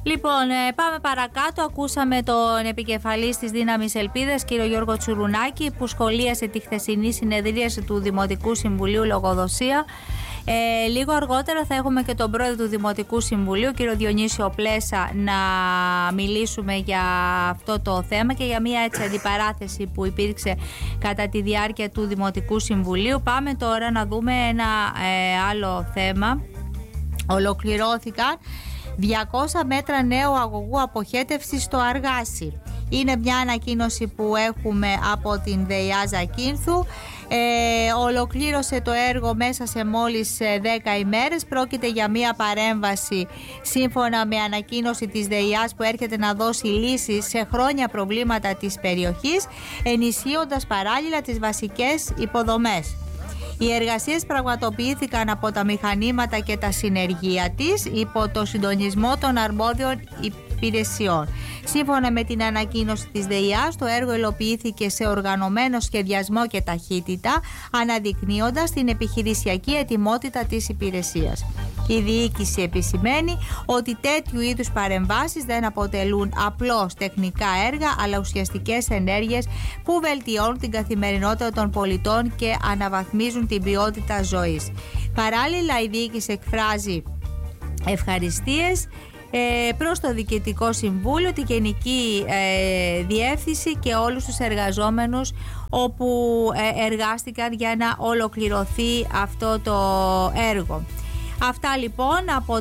Λοιπόν, πάμε παρακάτω. Ακούσαμε τον επικεφαλής της Δύναμης Ελπίδας, κύριο Γιώργο Τσουρουνάκη, που σχολίασε τη χθεσινή συνεδρίαση του Δημοτικού Συμβουλίου Λογοδοσία. Λίγο αργότερα θα έχουμε και τον πρόεδρο του Δημοτικού Συμβουλίου, κύριο Διονύσιο Πλέσα, να μιλήσουμε για αυτό το θέμα και για μια έτσι αντιπαράθεση που υπήρξε κατά τη διάρκεια του Δημοτικού Συμβουλίου. Πάμε τώρα να δούμε ένα άλλο θέμα. Ολοκληρώθηκαν 200 μέτρα νέου αγωγού αποχέτευσης στο Αργάσι. Είναι μια ανακοίνωση που έχουμε από την ΔΕΙΑ Ζακίνθου. Ολοκλήρωσε το έργο μέσα σε μόλις 10 ημέρες. Πρόκειται για μια παρέμβαση σύμφωνα με ανακοίνωση της ΔΕΙΑΣ που έρχεται να δώσει λύσεις σε χρόνια προβλήματα της περιοχής, ενισχύοντας παράλληλα τις βασικές υποδομές. Οι εργασίες πραγματοποιήθηκαν από τα μηχανήματα και τα συνεργεία της υπό το συντονισμό των αρμόδιων υπηρεσιών. Σύμφωνα με την ανακοίνωση της ΔΕΙΑΣ, το έργο υλοποιήθηκε σε οργανωμένο σχεδιασμό και ταχύτητα, αναδεικνύοντας την επιχειρησιακή ετοιμότητα της υπηρεσίας. Η διοίκηση επισημαίνει ότι τέτοιου είδους παρεμβάσεις δεν αποτελούν απλώς τεχνικά έργα, αλλά ουσιαστικές ενέργειες που βελτιώνουν την καθημερινότητα των πολιτών και αναβαθμίζουν την ποιότητα ζωής. Παράλληλα, η διοίκηση εκφράζει ευχαριστίες προς το Διοικητικό Συμβούλιο, τη Γενική Διεύθυνση και όλους τους εργαζόμενους όπου εργάστηκαν για να ολοκληρωθεί αυτό το έργο. Αυτά λοιπόν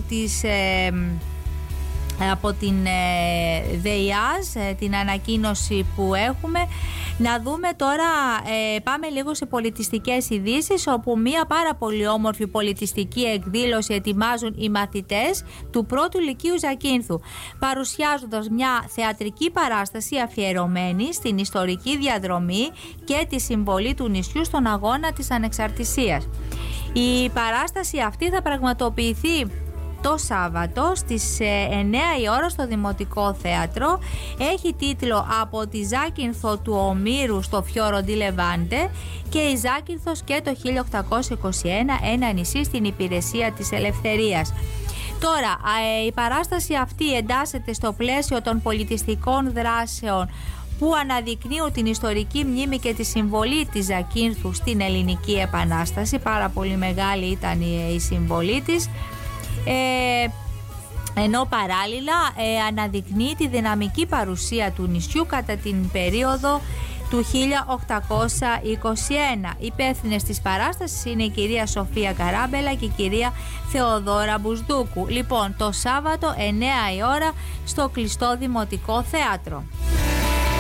από την ΔΕΙΑΣ, την ανακοίνωση που έχουμε. Να δούμε τώρα, πάμε λίγο σε πολιτιστικές ειδήσεις, όπου μια πάρα πολύ όμορφη πολιτιστική εκδήλωση ετοιμάζουν οι μαθητές του πρώτου λυκείου Ζακίνθου, παρουσιάζοντας μια θεατρική παράσταση αφιερωμένη στην ιστορική διαδρομή και τη συμβολή του νησιού στον αγώνα της ανεξαρτησίας. Η παράσταση αυτή θα πραγματοποιηθεί το Σάββατο στις 9 η ώρα στο Δημοτικό Θέατρο. Έχει τίτλο «Από τη Ζάκυνθο του Ομήρου στο Φιόρο ντι Λεβάντε» και η Ζάκυνθος και το 1821, ένα νησί στην υπηρεσία της ελευθερίας. Τώρα, η παράσταση αυτή εντάσσεται στο πλαίσιο των πολιτιστικών δράσεων που αναδεικνύουν την ιστορική μνήμη και τη συμβολή της Ζακίνθου στην Ελληνική Επανάσταση. Πάρα πολύ μεγάλη ήταν η συμβολή της. Ενώ παράλληλα αναδεικνύει τη δυναμική παρουσία του νησιού κατά την περίοδο του 1821. Υπεύθυνες της παράστασης είναι η κυρία Σοφία Καράμπελα και η κυρία Θεοδόρα Μπουσδούκου. Λοιπόν, το Σάββατο 9 η ώρα στο κλειστό Δημοτικό Θέατρο.